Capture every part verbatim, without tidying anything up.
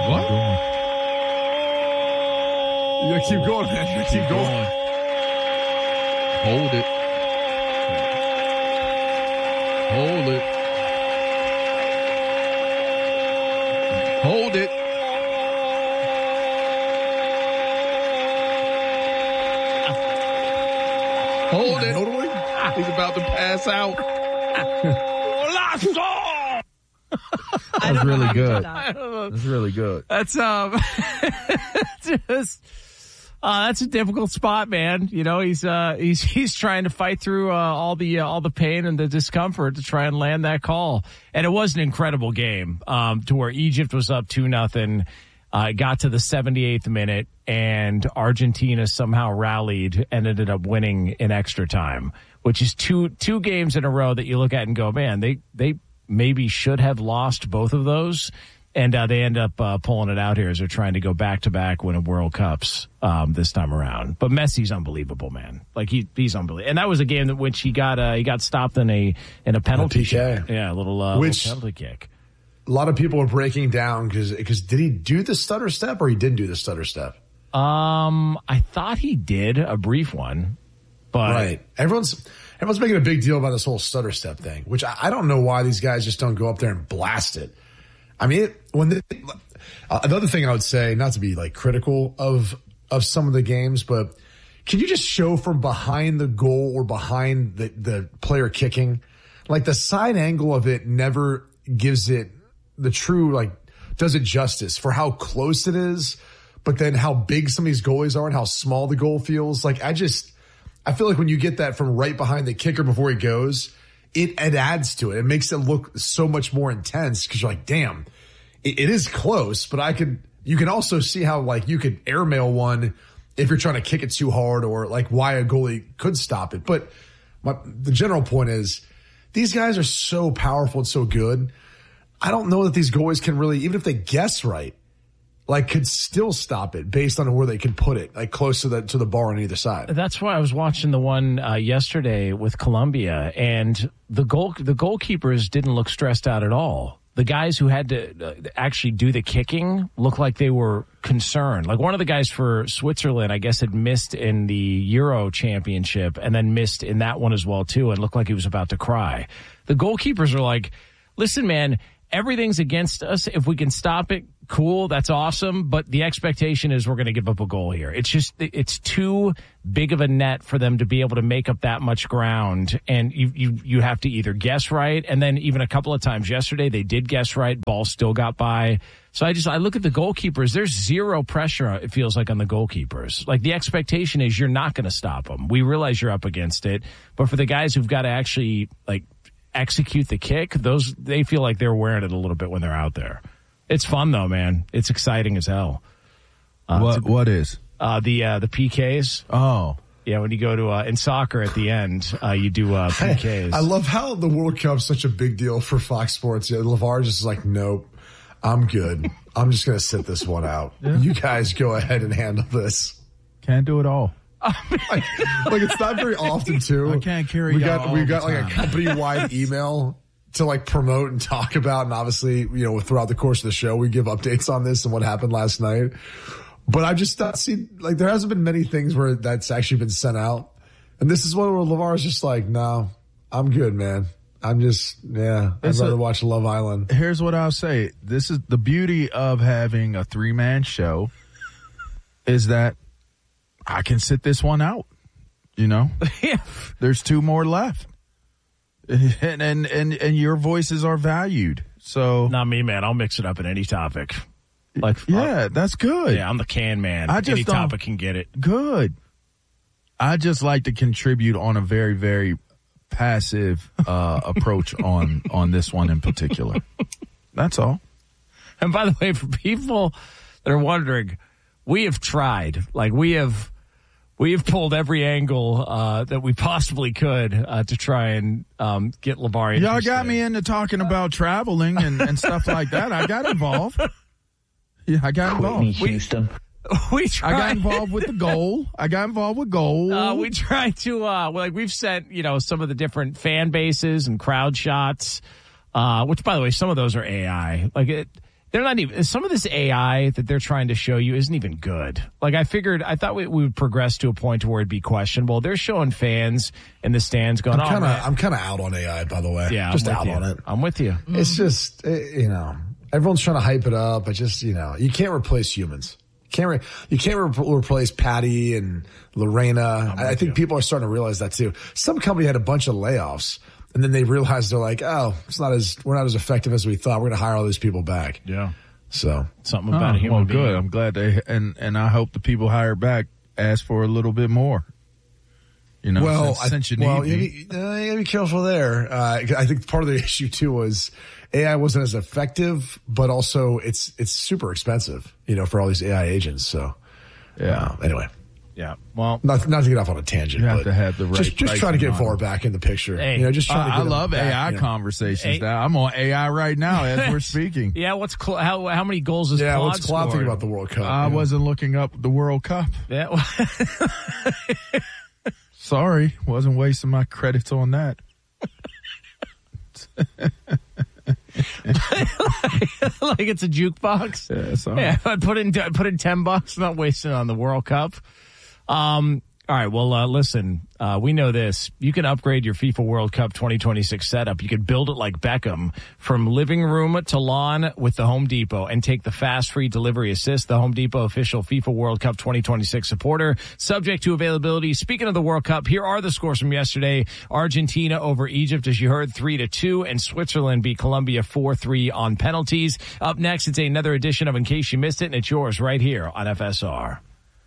What? You gotta keep going, man. You gotta keep going. Hold it. Hold it. Hold it. Hold it. Totally. He's about to pass out. That was really good. that. That was really good. That's um, just uh, that's a difficult spot, man. You know, he's uh, he's he's trying to fight through uh, all the uh, all the pain and the discomfort to try and land that call. And it was an incredible game, um, to where Egypt was up two nothing. Uh, got to the seventy-eighth minute, and Argentina somehow rallied and ended up winning in extra time, which is two two games in a row that you look at and go, man, they they maybe should have lost both of those, and uh, they end up uh, pulling it out here as they're trying to go back to back winning World Cups um, this time around. But Messi's unbelievable, man. Like he he's unbelievable, and that was a game that which he got uh, he got stopped in a in a penalty kick. Yeah, a little uh, Which, little penalty kick. A lot of people are breaking down because because did he do the stutter step or he didn't do the stutter step? Um, I thought he did a brief one, but right. Everyone's everyone's making a big deal about this whole stutter step thing, which I, I don't know why these guys just don't go up there and blast it. I mean, it, when they, uh, another thing I would say, not to be like critical of of some of the games, but can you just show from behind the goal or behind the the player kicking, like the side angle of it never gives it the true, like, does it justice for how close it is, but then how big some of these goalies are and how small the goal feels. Like, I just, I feel like when you get that from right behind the kicker before he goes, it, it adds to it. It makes it look so much more intense because you're like, damn, it, it is close, but I could, you can also see how, like, you could airmail one if you're trying to kick it too hard or, like, why a goalie could stop it. But my, the general point is these guys are so powerful and so good. I don't know that these goalies can really, even if they guess right, like could still stop it based on where they can put it, like close to the to the bar on either side. That's why I was watching the one uh, yesterday with Colombia, and the goal the goalkeepers didn't look stressed out at all. The guys who had to uh, actually do the kicking looked like they were concerned. Like one of the guys for Switzerland, I guess, had missed in the Euro Championship and then missed in that one as well too, and looked like he was about to cry. The goalkeepers are like, "Listen, man. Everything's against us. If we can stop it, cool. That's awesome. But the expectation is we're going to give up a goal here. It's just, it's too big of a net for them to be able to make up that much ground. And you, you, you have to either guess right. And then even a couple of times yesterday, they did guess right. Ball still got by. So I just, I look at the goalkeepers. There's zero pressure, it feels like, on the goalkeepers. Like the expectation is you're not going to stop them. We realize you're up against it. But for the guys who've got to actually, like, execute the kick, those they feel like they're wearing it a little bit when they're out there. It's fun though, man. It's exciting as hell. Uh, what what is uh, the uh, the P Ks? Oh, yeah. When you go to uh, in soccer at the end, uh, you do uh, P Ks. I, I love how the World Cup's such a big deal for Fox Sports. Yeah, LeVar just is like, nope, I'm good. I'm just gonna sit this one out. Yeah. You guys go ahead and handle this. Can't do it all. like, like it's not very often too. I can't carry. We got all we got the like time. a company wide email to like promote and talk about, and obviously, you know, throughout the course of the show, we give updates on this and what happened last night. But I've just not seen, like, there hasn't been many things where that's actually been sent out, and this is one where LeVar's just like, no, I'm good, man. I'm just, yeah, I'd It's rather a- watch Love Island. Here's what I'll say. This is the beauty of having a three man show, is that I can sit this one out. You know, Yeah. There's two more left, and, and and and your voices are valued. So Not me, man. I'll mix it up in any topic. Like, yeah, uh, that's good. yeah, I'm the can man. I just any don't- topic can get it. Good. I just like to contribute on a very very passive uh, approach on on this one in particular. That's all. And by the way, for people that are wondering, we have tried. Like we have. We have pulled every angle uh, that we possibly could uh, to try and um, get LeVar interested. Y'all got me into talking about traveling and, and stuff like that. I got involved. Yeah, I got Whitney involved. Houston. We I tried. got involved with the goal. I got involved with goal. Uh, we tried to, uh, like, we've sent, you know, some of the different fan bases and crowd shots, uh, which, by the way, some of those are A I. Like, it, They're not even, some of this A I that they're trying to show you isn't even good. Like I figured, I thought we, we would progress to a point where it'd be questionable. They're showing fans in the stands going, I'm kind of, oh, I'm kind of out on A I, by the way. Yeah, just I'm out with you. on it. I'm with you. It's just, it, you know, everyone's trying to hype it up. I just, you know, you can't replace humans. You can't, re- you can't re- replace Patty and Lorena. I, I think you. people are starting to realize that too. Some company had a bunch of layoffs. And then they realized they're like, oh, it's not as we're not as effective as we thought. We're going to hire all these people back. Yeah. So something about oh, a human well, being. good. I'm glad they and and I hope the people hired back ask for a little bit more. You know, well, since, since you I, well, need you me. gotta, uh, you gotta be careful there. Uh, I think part of the issue too was A I wasn't as effective, but also it's it's super expensive. You know, for all these A I agents. So yeah. Uh, anyway. Yeah, well, not not to get off on a tangent. You have but to have the right. Just, just trying to get far back in the picture. Hey, you know, just trying uh, to. Get I love back, A I you know. conversations. Hey. Now I'm on A I right now as we're speaking. Yeah, what's Cl- how how many goals is Yeah, Claude what's Claude think scored? about the World Cup? I yeah. wasn't looking up the World Cup. Yeah. Sorry, wasn't wasting my credits on that. Like it's a jukebox. Yeah, sorry. Yeah, I put in I put in ten bucks. Not wasting it on the World Cup. Um. All right. Well, uh, listen. Uh, we know this. You can upgrade your FIFA World Cup twenty twenty-six setup. You could build it like Beckham, from living room to lawn with the Home Depot, and take the fast free delivery assist. The Home Depot official FIFA World Cup twenty twenty-six supporter, subject to availability. Speaking of the World Cup, here are the scores from yesterday: Argentina over Egypt, as you heard, three to two, and Switzerland beat Colombia four three on penalties. Up next, it's another edition of In Case You Missed It, and it's yours right here on F S R.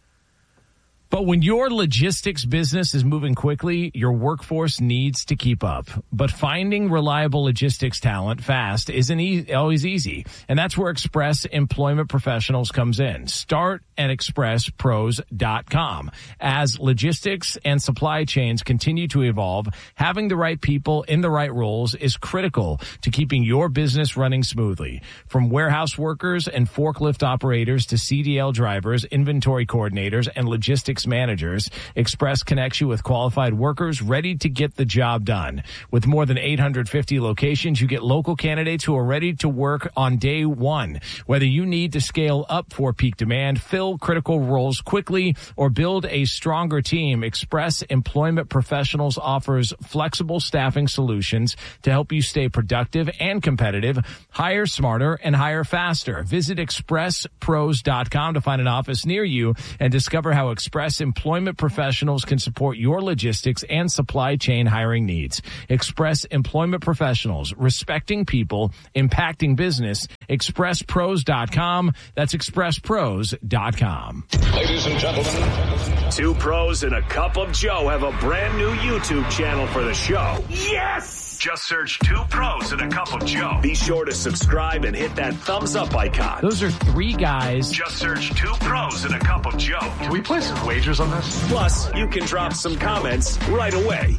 But when your logistics business is moving quickly, your workforce needs to keep up. But finding reliable logistics talent fast isn't e- always easy. And that's where Express Employment Professionals comes in. Start at express pros dot com. As logistics and supply chains continue to evolve, having the right people in the right roles is critical to keeping your business running smoothly. From warehouse workers and forklift operators to C D L drivers, inventory coordinators, and logistics managers, Express connects you with qualified workers ready to get the job done. With more than eight hundred fifty locations, you get local candidates who are ready to work on day one. Whether you need to scale up for peak demand, fill critical roles quickly, or build a stronger team, Express Employment Professionals offers flexible staffing solutions to help you stay productive and competitive. Hire smarter and hire faster. Visit express pros dot com to find an office near you and discover how Express Employment Professionals can support your logistics and supply chain hiring needs. Express Employment Professionals, respecting people, impacting business. express pros dot com. That's express pros dot com. Ladies and gentlemen, Two Pros and a Cup of Joe have a brand new YouTube channel for the show. Yes! Just search Two Pros and a Cup of Joe. Be sure to subscribe and hit that thumbs up icon. Those are three guys. Just search Two Pros and a Cup of Joe. can we play some wagers on this? Plus, you can drop some comments right away.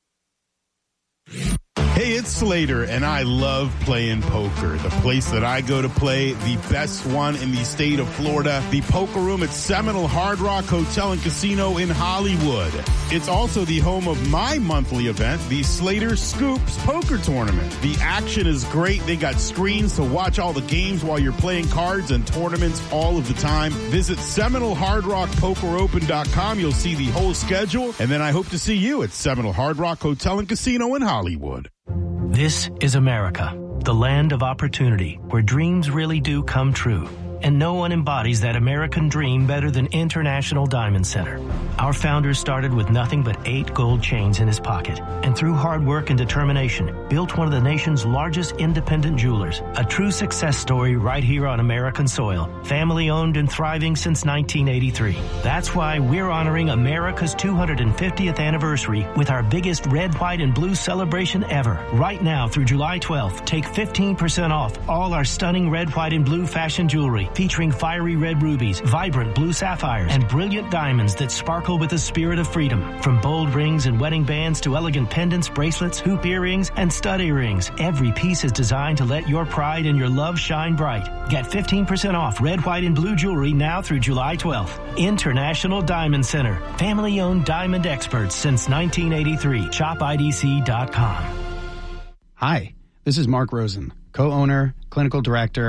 Hey, it's Slater, and I love playing poker. The place that I go to play, the best one in the state of Florida, the Poker Room at Seminole Hard Rock Hotel and Casino in Hollywood. It's also the home of my monthly event, the Slater Scoops Poker Tournament. The action is great. They got screens to watch all the games while you're playing cards and tournaments all of the time. Visit Seminole Hard Rock Poker Open dot com. You'll see the whole schedule, and then I hope to see you at Seminole Hard Rock Hotel and Casino in Hollywood. This is America, the land of opportunity, where dreams really do come true. And no one embodies that American dream better than International Diamond Center. Our founder started with nothing but eight gold chains in his pocket, and through hard work and determination, built one of the nation's largest independent jewelers. A true success story right here on American soil. Family owned and thriving since nineteen eighty-three. That's why we're honoring America's two hundred fiftieth anniversary with our biggest red, white, and blue celebration ever. Right now through July twelfth, take fifteen percent off all our stunning red, white, and blue fashion jewelry, featuring fiery red rubies, vibrant blue sapphires, and brilliant diamonds that sparkle with the spirit of freedom. From bold rings and wedding bands to elegant pendants, bracelets, hoop earrings, and stud earrings, every piece is designed to let your pride and your love shine bright. Get fifteen percent off red, white, and blue jewelry now through July twelfth. International Diamond Center. Family-owned diamond experts since nineteen eighty-three. shop I D C dot com. Hi, this is Mark Rosen, co-owner, clinical director,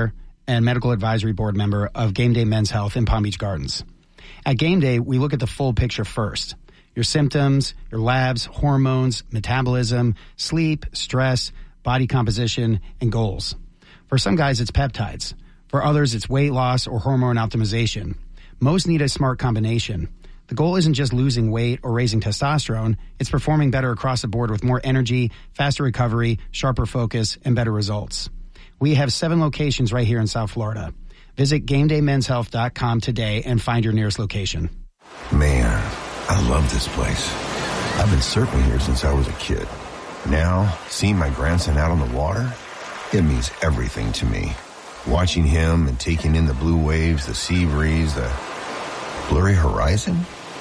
and medical advisory board member of Game Day Men's Health in Palm Beach Gardens. At Game Day, we look at the full picture first. Your symptoms, your labs, hormones, metabolism, sleep, stress, body composition, and goals. For some guys, it's peptides. For others, it's weight loss or hormone optimization. Most need a smart combination. The goal isn't just losing weight or raising testosterone. It's performing better across the board with more energy, faster recovery, sharper focus, and better results. We have seven locations right here in South Florida. Visit game day men's health dot com today and find your nearest location. Man, I love this place. I've been surfing here since I was a kid. Now, seeing my grandson out on the water, it means everything to me. Watching him and taking in the blue waves, the sea breeze, the blurry horizon.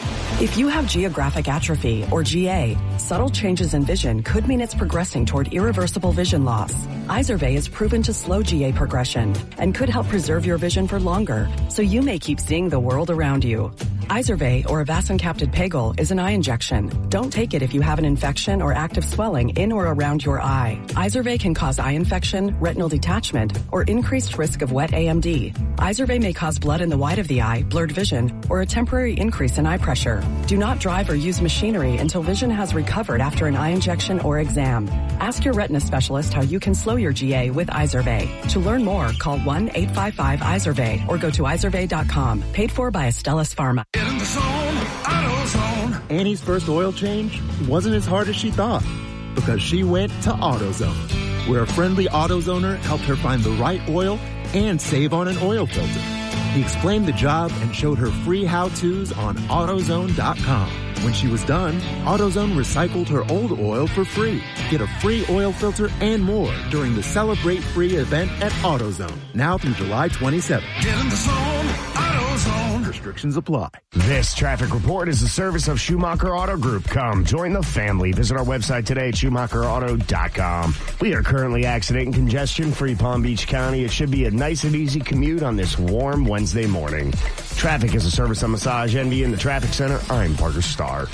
If you have geographic atrophy, or G A, subtle changes in vision could mean it's progressing toward irreversible vision loss. Izervay is proven to slow G A progression and could help preserve your vision for longer, so you may keep seeing the world around you. Izervay, or avacincaptad pegol, is an eye injection. Don't take it if you have an infection or active swelling in or around your eye. Izervay can cause eye infection, retinal detachment, or increased risk of wet A M D. Izervay may cause blood in the white of the eye, blurred vision, or a temporary increase in eye pressure. Do not drive or use machinery until vision has recovered after an eye injection or exam. Ask your retina specialist how you can slow your G A with Izervay. To learn more, call one eight five five Izervay or go to izervay dot com. Paid for by Astellas Pharma. In the zone, AutoZone. Annie's first oil change wasn't as hard as she thought because she went to AutoZone, where a friendly AutoZoner helped her find the right oil and save on an oil filter. He explained the job and showed her free how-tos on AutoZone dot com. When she was done, AutoZone recycled her old oil for free. Get a free oil filter and more during the Celebrate Free event at AutoZone, now through July twenty-seventh. Get in the zone, AutoZone. Restrictions apply. This traffic report is a service of Schumacher Auto Group. Come join the family. Visit our website today at Schumacher Auto dot com. We are currently accident and congestion-free Palm Beach County. It should be a nice and easy commute on this warm Wednesday morning. Traffic is a service of Massage Envy in the Traffic Center. I'm Parker Starr.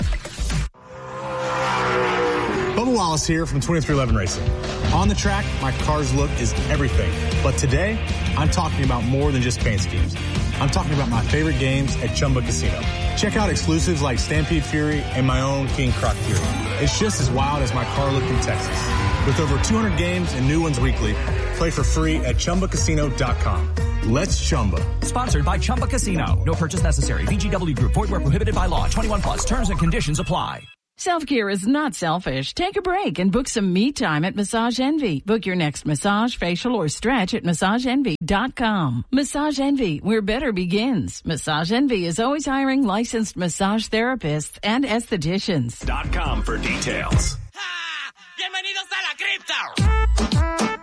Bubba Wallace here from twenty-three eleven Racing. On the track, my car's look is everything. But today, I'm talking about more than just paint schemes. I'm talking about my favorite games at Chumba Casino. Check out exclusives like Stampede Fury and my own King Croc Fury. It's just as wild as my car look in Texas. With over two hundred games and new ones weekly, play for free at chumba casino dot com. Let's Chumba. Sponsored by Chumba Casino. No purchase necessary. V G W Group. Void where prohibited by law. twenty-one plus. Terms and conditions apply. Self-care is not selfish. Take a break and book some me time at Massage Envy. Book your next massage, facial, or stretch at massage envy dot com. Massage Envy, where better begins. Massage Envy is always hiring licensed massage therapists and estheticians. Dot com for details. Bienvenidos a la cripta.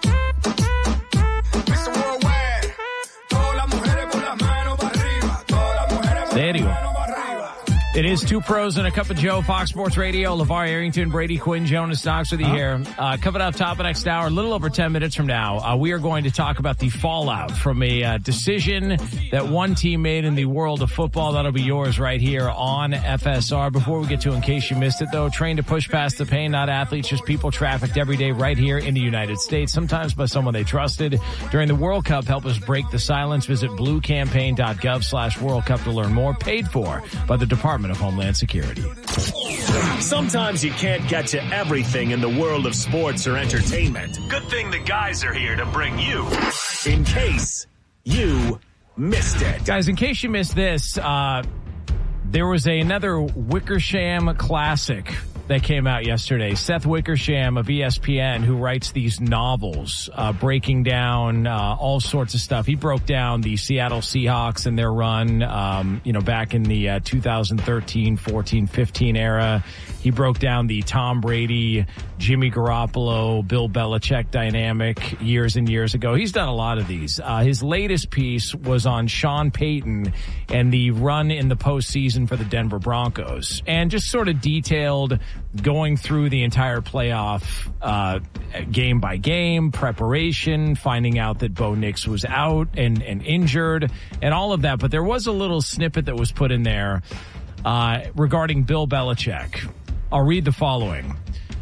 mister Worldwide. Todas las mujeres con las manos para arriba. Todas las mujeres There you go. It is Two Pros and a Cup of Joe, Fox Sports Radio. LeVar Arrington, Brady Quinn, Jonas Knox with you huh? here. Uh, coming up top of next hour, a little over ten minutes from now, uh, we are going to talk about the fallout from a uh, decision that one team made in the world of football. That'll be yours right here on F S R. Before we get to, in case you missed it, though, trained to push past the pain, not athletes, just people trafficked every day right here in the United States, sometimes by someone they trusted. During the World Cup, help us break the silence. Visit blue campaign dot gov slash World Cup to learn more. Paid for by the Department of Homeland Security. Sometimes you can't get to everything in the world of sports or entertainment. Good thing the guys are here to bring you in case you missed it. Guys, in case you missed this, uh, there was a, another Wickersham classic that came out yesterday. Seth Wickersham of E S P N, who writes these novels, uh, breaking down uh, all sorts of stuff. He broke down the Seattle Seahawks and their run, um, you know, back in the uh, two thousand thirteen, fourteen, fifteen era. He broke down the Tom Brady, Jimmy Garoppolo, Bill Belichick dynamic years and years ago. He's done a lot of these. Uh, his latest piece was on Sean Payton and the run in the postseason for the Denver Broncos, and just sort of detailed going through the entire playoff uh, game by game, preparation, finding out that Bo Nix was out and, and injured and all of that. But there was a little snippet that was put in there uh, regarding Bill Belichick. I'll read the following.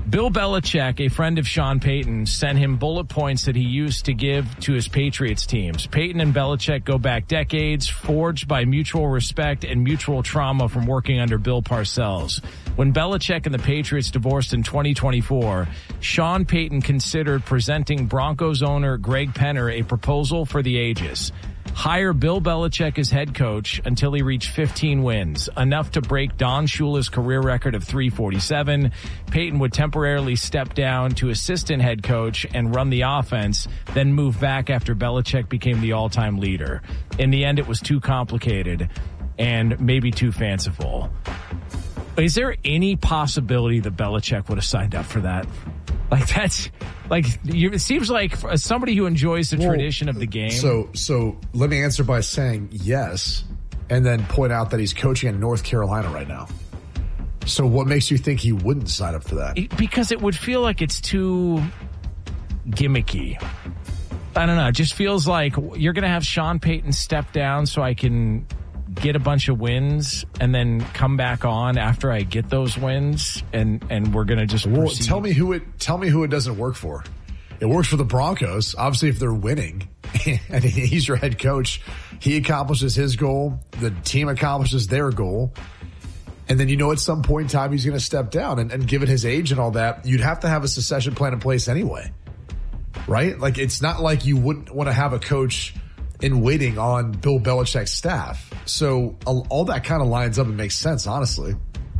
Bill Belichick, a friend of Sean Payton, sent him bullet points that he used to give to his Patriots teams. Payton and Belichick go back decades, forged by mutual respect and mutual trauma from working under Bill Parcells. When Belichick and the Patriots divorced in twenty twenty-four, Sean Payton considered presenting Broncos owner Greg Penner a proposal for the ages. Hire Bill Belichick as head coach until he reached fifteen wins, enough to break Don Shula's career record of three forty-seven. Payton would temporarily step down to assistant head coach and run the offense, then move back after Belichick became the all-time leader. In the end, it was too complicated and maybe too fanciful. Is there any possibility that Belichick would have signed up for that? Like, that's like, you, it seems like for somebody who enjoys the well, tradition of the game. So, so let me answer by saying yes, and then point out that he's coaching in North Carolina right now. So what makes you think he wouldn't sign up for that? It, because it would feel like it's too gimmicky. I don't know. It just feels like you're going to have Sean Payton step down so I can get a bunch of wins and then come back on after I get those wins, and and we're gonna just well, proceed. tell me who it tell me who it doesn't work for. It works for the Broncos, obviously, if they're winning and he's your head coach. He accomplishes his goal, the team accomplishes their goal, and then you know at some point in time he's going to step down, and, and given his age and all that, you'd have to have a succession plan in place anyway, right? Like, it's not like you wouldn't want to have a coach in waiting on Bill Belichick's staff. So all that kind of lines up and makes sense, honestly.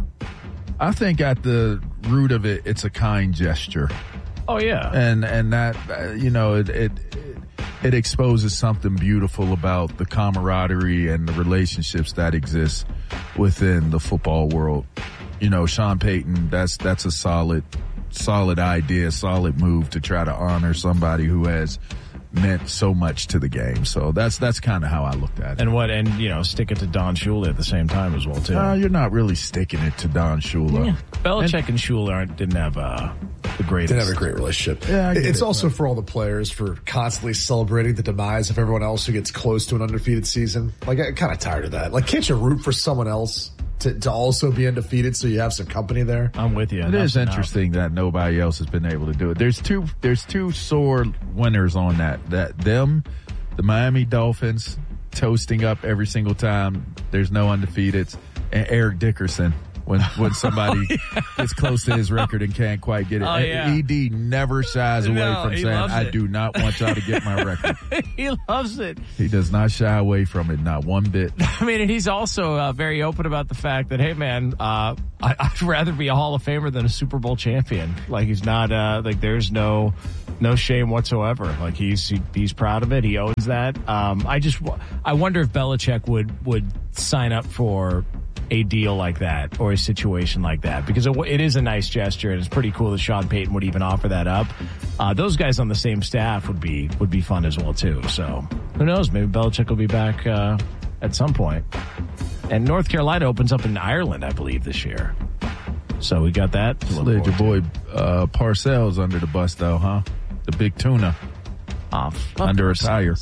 I think at the root of it, it's a kind gesture. Oh, yeah. And and that, uh, you know, it, it it exposes something beautiful about the camaraderie and the relationships that exist within the football world. You know, Sean Payton, that's that's a solid, solid idea, solid move to try to honor somebody who has meant so much to the game. So that's that's kind of how I looked at it. And what, and you know, stick it to Don Shula at the same time as well too. Uh, you're not really sticking it to Don Shula. Yeah. Belichick and, and Shula aren't, didn't have uh, the greatest. Didn't have a great relationship. Yeah, it's it, also right. for all the players for constantly celebrating the demise of everyone else who gets close to an undefeated season. Like, I'm kind of tired of that. Like, can't you root for someone else to, to also be undefeated so you have some company there? I'm with you. It is interesting that nobody else has been able to do it. There's two, there's two sore winners on that. That them, the Miami Dolphins, toasting up every single time there's no undefeateds, and Eric Dickerson when when somebody oh, yeah. gets close to his record and can't quite get it. Oh, yeah. E D never shies away no, from saying, I do not want y'all to get my record. He loves it. He does not shy away from it, not one bit. I mean, and he's also uh, very open about the fact that, hey, man, uh, I, I'd rather be a Hall of Famer than a Super Bowl champion. Like, he's not, uh, like, there's no no shame whatsoever. Like, he's he, he's proud of it. He owns that. Um, I just, I wonder if Belichick would, would sign up for a deal like that or a situation like that, because it, it is a nice gesture, and it's pretty cool that Sean Payton would even offer that up. Uh, those guys on the same staff would be would be fun as well too. So who knows? Maybe Belichick will be back uh, at some point. And North Carolina opens up in Ireland, I believe, this year. So we got that. Slid your boy uh, Parcells under the bus, though, huh? The big tuna off under a tire.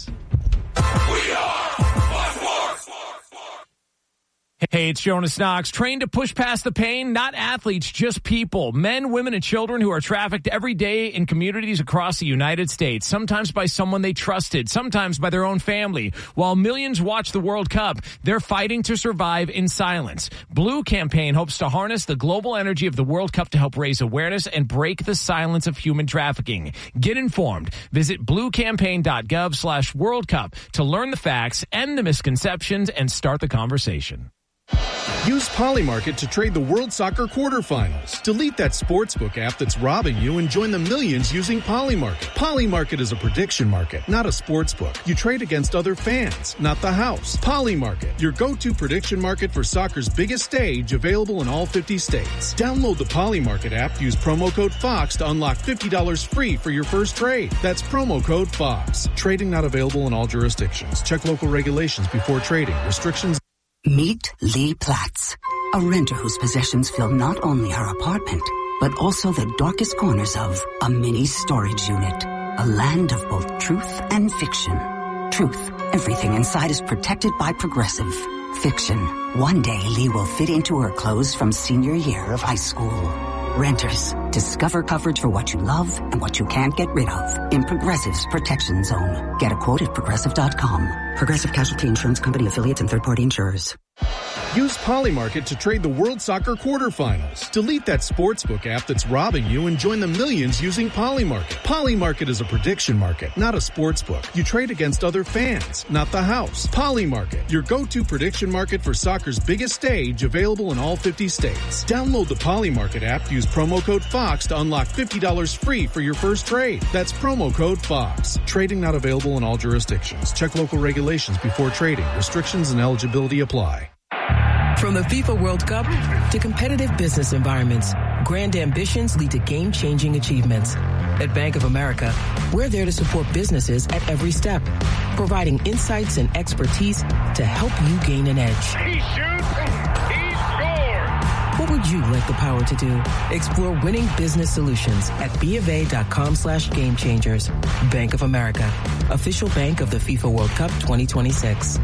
Hey, it's Jonas Knox. Trained to push past the pain, not athletes, just people. Men, women, and children who are trafficked every day in communities across the United States, sometimes by someone they trusted, sometimes by their own family. While millions watch the World Cup, they're fighting to survive in silence. Blue Campaign hopes to harness the global energy of the World Cup to help raise awareness and break the silence of human trafficking. Get informed. Visit bluecampaign.gov slash World Cup to learn the facts, end the misconceptions, and start the conversation. Use Polymarket to trade the World Soccer quarterfinals. Delete that sportsbook app that's robbing you and join the millions using Polymarket. Polymarket is a prediction market, not a sportsbook. You trade against other fans, not the house. Polymarket, your go-to prediction market for soccer's biggest stage, available in all fifty states. Download the Polymarket app, use promo code FOX to unlock fifty dollars free for your first trade. That's promo code FOX. Trading not available in all jurisdictions. Check local regulations before trading. Restrictions. Meet Lee Platts, a renter whose possessions fill not only her apartment, but also the darkest corners of a mini storage unit. A land of both truth and fiction. Truth, everything inside is protected by Progressive. Fiction, one day Lee will fit into her clothes from senior year of high school. Renters, Discover coverage for what you love and what you can't get rid of in Progressive's Protection Zone. Get a quote at Progressive dot com. Progressive Casualty Insurance Company affiliates and third-party insurers. Use Polymarket to trade the World Soccer quarterfinals. Delete that sportsbook app that's robbing you and join the millions using Polymarket. Polymarket is a prediction market, not a sportsbook. You trade against other fans, not the house. Polymarket, your go-to prediction market for soccer's biggest stage, available in all fifty states. Download the Polymarket app, use promo code FOX to unlock fifty dollars free for your first trade. That's promo code FOX. Trading not available in all jurisdictions. Check local regulations before trading. Restrictions and eligibility apply. From the FIFA World Cup to competitive business environments, grand ambitions lead to game-changing achievements. At Bank of America, we're there to support businesses at every step, providing insights and expertise to help you gain an edge. He shoots, he scores! What would you like the power to do? Explore winning business solutions at BofA.com slash game changers. Bank of America, official bank of the FIFA World Cup twenty twenty-six.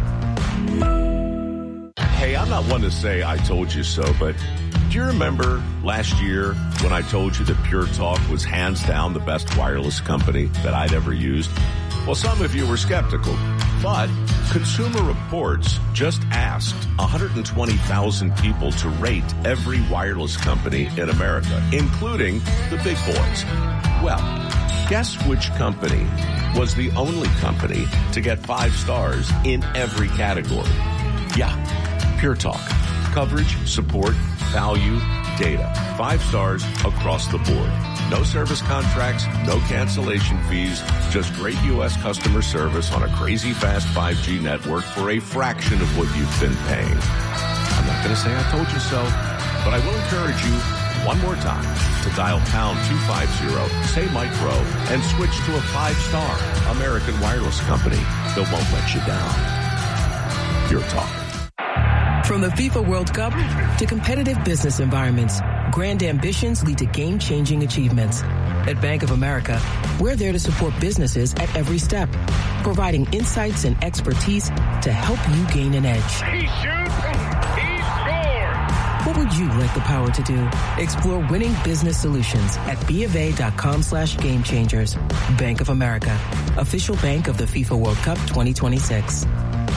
Hey, I'm not one to say I told you so, but do you remember last year when I told you that Pure Talk was hands down the best wireless company that I'd ever used? Well, some of you were skeptical, but Consumer Reports just asked one hundred twenty thousand people to rate every wireless company in America, including the big boys. Well, guess which company was the only company to get five stars in every category? Yeah. Pure Talk. Coverage, support, value, data. Five stars across the board. No service contracts, no cancellation fees, just great U S customer service on a crazy fast five G network for a fraction of what you've been paying. I'm not going to say I told you so, but I will encourage you one more time to dial pound two fifty, say Mike Rowe, and switch to a five-star American wireless company that won't let you down. Pure Talk. From the FIFA World Cup to competitive business environments, grand ambitions lead to game-changing achievements. At Bank of America, we're there to support businesses at every step, providing insights and expertise to help you gain an edge. He shoots, he scores! What would you like the power to do? Explore winning business solutions at BofA.com slash game changers. Bank of America, official bank of the FIFA World Cup twenty twenty-six.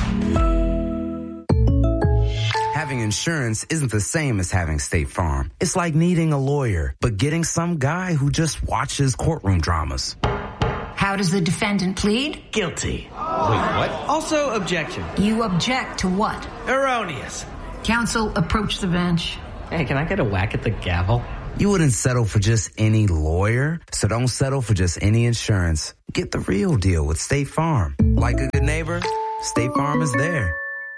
Having insurance isn't the same as having State Farm. It's like needing a lawyer, but getting some guy who just watches courtroom dramas. How does the defendant plead? Guilty. Wait, what? Also objection. You object to what? Erroneous. Counsel, approach the bench. Hey, can I get a whack at the gavel? You wouldn't settle for just any lawyer, so don't settle for just any insurance. Get the real deal with State Farm. Like a good neighbor, State Farm is there.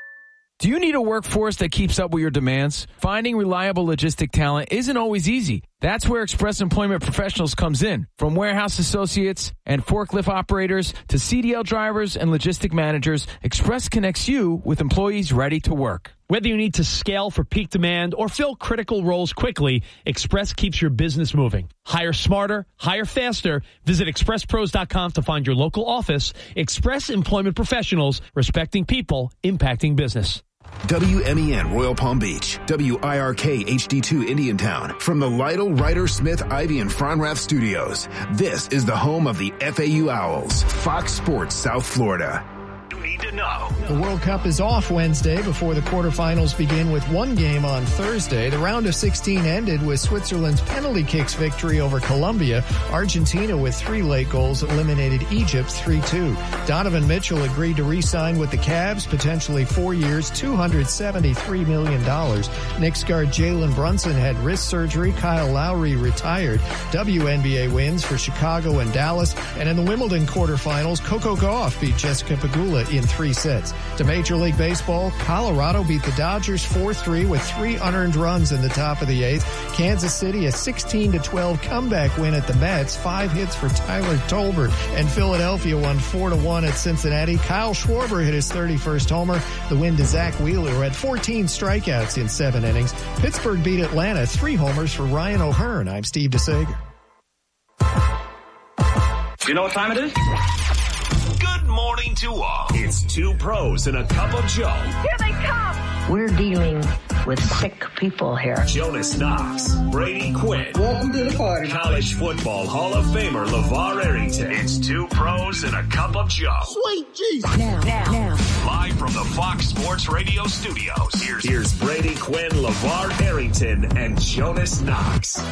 Do you need a workforce that keeps up with your demands? Finding reliable logistic talent isn't always easy. That's where Express Employment Professionals comes in. From warehouse associates and forklift operators to C D L drivers and logistic managers, Express connects you with employees ready to work. Whether you need to scale for peak demand or fill critical roles quickly, Express keeps your business moving. Hire smarter, hire faster. Visit express pros dot com to find your local office. Express Employment Professionals, respecting people, impacting business. W M E N Royal Palm Beach, W I R K H D two Indiantown. From the Lytle, Ryder, Smith, Ivy, and Fronrath Studios, this is the home of the F A U Owls, Fox Sports South Florida. Need to know. The World Cup is off Wednesday before the quarterfinals begin with one game on Thursday. The round of sixteen ended with Switzerland's penalty kicks victory over Colombia. Argentina, with three late goals, eliminated Egypt three two. Donovan Mitchell agreed to re-sign with the Cavs, potentially four years, two hundred seventy-three million dollars. Knicks guard Jalen Brunson had wrist surgery. Kyle Lowry retired. W N B A wins for Chicago and Dallas. And in the Wimbledon quarterfinals, Coco Gauff beat Jessica Pegula in three sets. To Major League Baseball, Colorado beat the Dodgers four three with three unearned runs in the top of the eighth. Kansas City a sixteen to twelve comeback win at the Mets. Five hits for Tyler Tolbert. And Philadelphia won four to one at Cincinnati. Kyle Schwarber hit his thirty-first homer. The win to Zach Wheeler, who had fourteen strikeouts in seven innings. Pittsburgh beat Atlanta. Three homers for Ryan O'Hearn. I'm Steve DeSager. You know what time it is? Good morning to all. It's two pros and a cup of Joe. Here they come. We're dealing with sick people here. Jonas Knox, Brady Quinn. Welcome to the party. College Football Hall of Famer LeVar Arrington. It's two pros and a cup of Joe. Sweet Jesus. Now, now, now. Live from the Fox Sports Radio studios, here's, here's Brady Quinn, LeVar Arrington, and Jonas Knox.